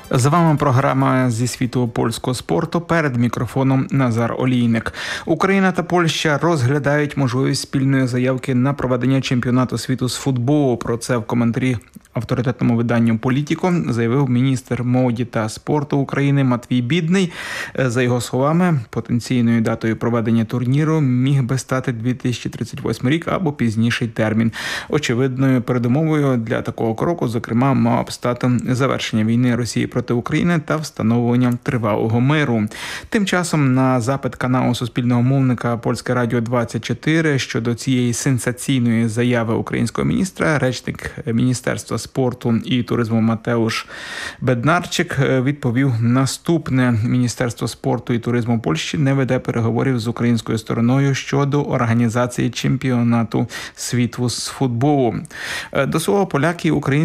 З вами програма зі світу польського спорту. Перед мікрофоном Назар Олійник. Україна та Польща розглядають можливість спільної заявки на проведення чемпіонату світу з футболу. Про це в коментарі авторитетному виданню «Політіко» заявив міністр молоді та спорту України Матвій Бідний. За його словами, потенційною датою проведення турніру міг би стати 2038 рік або пізніший термін. Очевидною передумовою для такого кроку, зокрема, мало б стати завершення війни Росії проти України та встановлення тривалого миру. Тим часом на запит каналу суспільного мовника «Польське радіо 24» щодо цієї сенсаційної заяви українського міністра, речник Міністерства спорту і туризму Матеуш Беднарчик відповів наступне. Міністерство спорту і туризму Польщі не веде переговорів з українською стороною щодо організації чемпіонату світу з футболу. До слова, поляки і українці